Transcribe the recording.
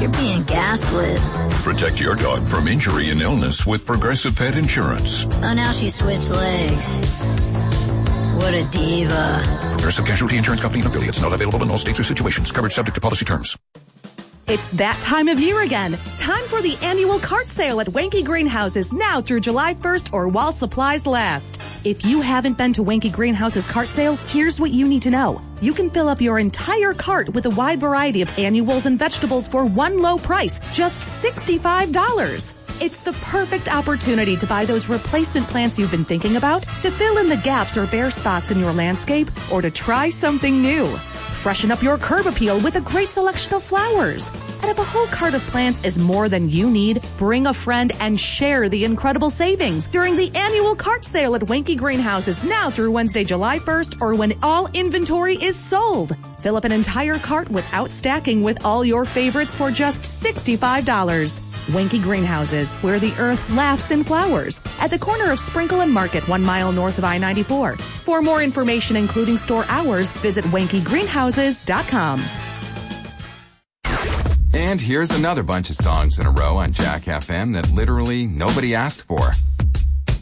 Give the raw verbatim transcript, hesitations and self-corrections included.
You're being gaslit. Protect your dog from injury and illness with Progressive Pet Insurance. Oh, now she switched legs. What a diva. Progressive Casualty Insurance Company and affiliates. Not available in all states or situations. Coverage subject to policy terms. It's that time of year again. Time for the annual cart sale at Wanky Greenhouses now through July first or while supplies last. If you haven't been to Wanky Greenhouses cart sale, here's what you need to know. You can fill up your entire cart with a wide variety of annuals and vegetables for one low price, just sixty-five dollars. It's the perfect opportunity to buy those replacement plants you've been thinking about, to fill in the gaps or bare spots in your landscape, or to try something new. Freshen up your curb appeal with a great selection of flowers. And if a whole cart of plants is more than you need, bring a friend and share the incredible savings during the annual cart sale at Wanky Greenhouses now through Wednesday, July first, or when all inventory is sold. Fill up an entire cart without stacking with all your favorites for just sixty-five dollars. Wanky Greenhouses, where the earth laughs in flowers, at the corner of Sprinkle and Market, one mile north of I ninety-four. For more information, including store hours, visit wanky greenhouses dot com. And here's another bunch of songs in a row on Jack F M that literally nobody asked for.